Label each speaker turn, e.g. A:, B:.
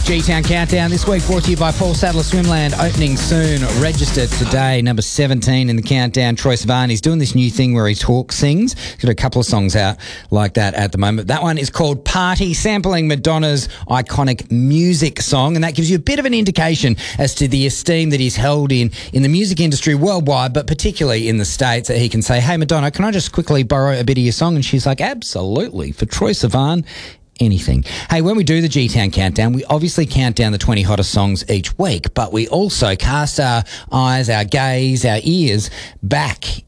A: G-Town Countdown this week brought to you by Paul Sadler Swimland, opening soon, registered today, number 17 in the countdown. Troye Sivan, he's doing this new thing where he sings. He's got a couple of songs out like that at the moment. That one is called Party, sampling Madonna's iconic music song, and that gives you a bit of an indication as to the esteem that he's held in the music industry worldwide, but particularly in the States, that he can say, hey, Madonna, can I just quickly borrow a bit of your song? And she's like, absolutely. For Troye Sivan, anything. Hey, when we do the G-Town Countdown, we obviously count down the 20 hottest songs each week, but we also cast our eyes, our gaze, our ears back